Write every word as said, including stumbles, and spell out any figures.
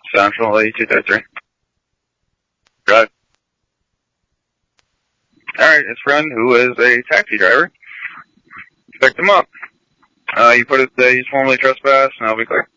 Central eighty-two thirty-three. Right. Alright, his friend, who is a taxi driver, picked him up. Uh, you put it that he's formally trespassed, and I'll be clear.